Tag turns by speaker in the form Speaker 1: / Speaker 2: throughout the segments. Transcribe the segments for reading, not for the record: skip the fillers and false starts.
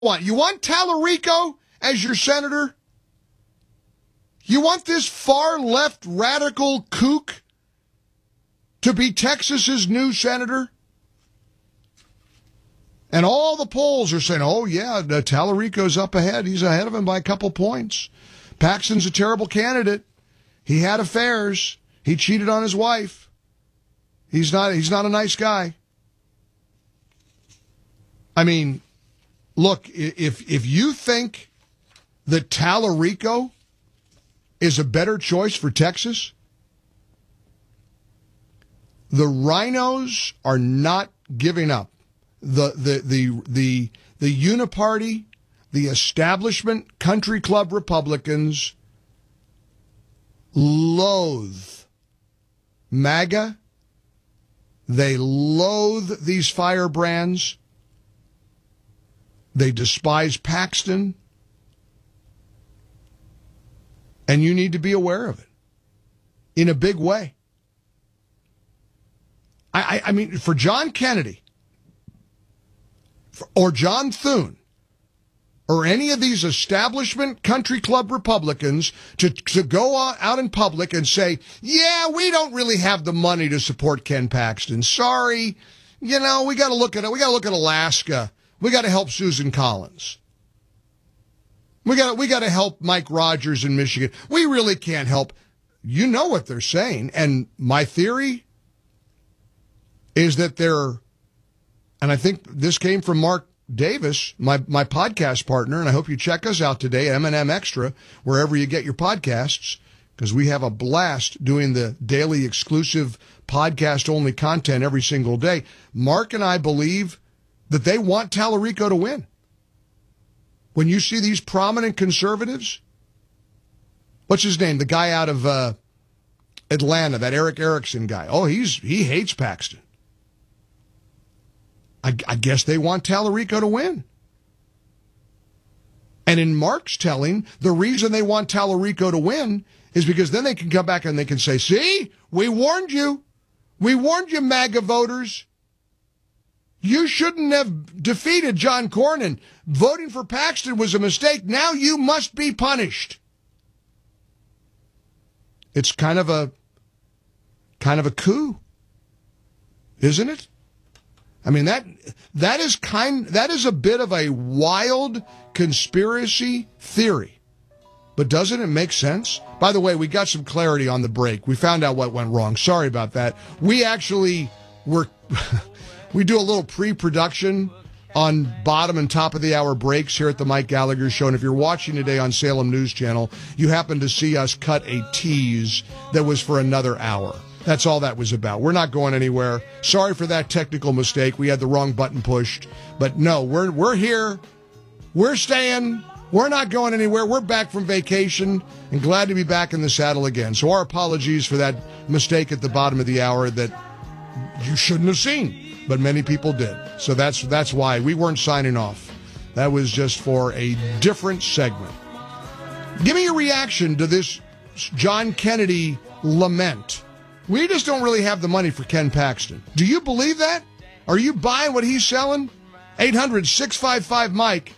Speaker 1: What, you want Tallarico as your senator? You want this far-left radical kook to be Texas's new senator? And all the polls are saying, oh, yeah, Tallarico's up ahead. He's ahead of him by a couple points. Paxton's a terrible candidate. He had affairs. He cheated on his wife. He's not a nice guy. I mean, look, if you think that Tallarico is a better choice for Texas, the rhinos are not giving up. The uniparty, the establishment country club Republicans loathe MAGA. They loathe these firebrands. They despise Paxton. And you need to be aware of it in a big way. I mean, for John Kennedy or John Thune or any of these establishment country club Republicans to go out in public and say, yeah, we don't really have the money to support Ken Paxton. Sorry. You know, we got to look at Alaska. We got to help Susan Collins. We got to help Mike Rogers in Michigan. We really can't help. You know what they're saying. And my theory is that and I think this came from Mark Davis, my podcast partner, and I hope you check us out today, M&M Extra, wherever you get your podcasts, because we have a blast doing the daily exclusive podcast-only content every single day. Mark and I believe that they want Tallarico to win. When you see these prominent conservatives, what's his name? The guy out of Atlanta, that Eric Erickson guy. Oh, he hates Paxton. I guess they want Tallarico to win. And in Mark's telling, the reason they want Tallarico to win is because then they can come back and they can say, see, we warned you. We warned you, MAGA voters. You shouldn't have defeated John Cornyn. Voting for Paxton was a mistake. Now you must be punished. It's kind of a coup, isn't it? I mean, that is a bit of a wild conspiracy theory. But doesn't it make sense? By the way, we got some clarity on the break. We found out what went wrong. Sorry about that. We actually we do a little pre-production on bottom and top of the hour breaks here at the Mike Gallagher Show. And if you're watching today on Salem News Channel, you happen to see us cut a tease that was for another hour. That's all that was about. We're not going anywhere. Sorry for that technical mistake. We had the wrong button pushed. But no, we're here. We're staying. We're not going anywhere. We're back from vacation and glad to be back in the saddle again. So our apologies for that mistake at the bottom of the hour that you shouldn't have seen, but many people did. So that's why we weren't signing off. That was just for a different segment. Give me your reaction to this John Kennedy lament. We just don't really have the money for Ken Paxton. Do you believe that? Are you buying what he's selling? 800-655-MIKE.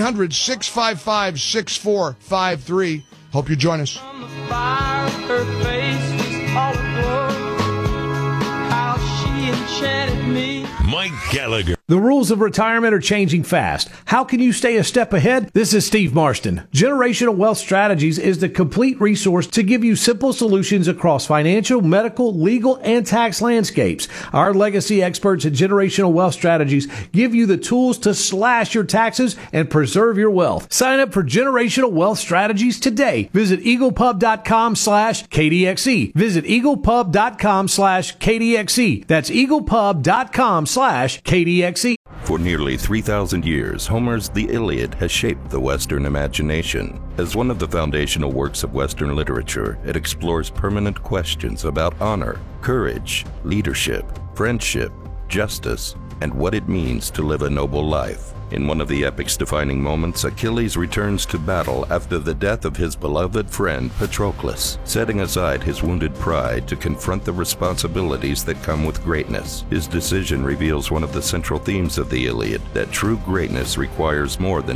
Speaker 1: 800-655-6453. Hope you join us. On the fire, her face was all aglow. How she enchanted me.
Speaker 2: Mike Gallagher.
Speaker 3: The rules of retirement are changing fast. How can you stay a step ahead? This is Steve Marston. Generational Wealth Strategies is the complete resource to give you simple solutions across financial, medical, legal, and tax landscapes. Our legacy experts at Generational Wealth Strategies give you the tools to slash your taxes and preserve your wealth. Sign up for Generational Wealth Strategies today. Visit eaglepub.com/KDXE. Visit eaglepub.com/KDXE. That's eaglepub.com/KDXE.
Speaker 4: For nearly 3,000 years, Homer's The Iliad has shaped the Western imagination. As one of the foundational works of Western literature, it explores permanent questions about honor, courage, leadership, friendship, justice, and what it means to live a noble life. In one of the epic's defining moments, Achilles returns to battle after the death of his beloved friend Patroclus, setting aside his wounded pride to confront the responsibilities that come with greatness. His decision reveals one of the central themes of the Iliad, that true greatness requires more than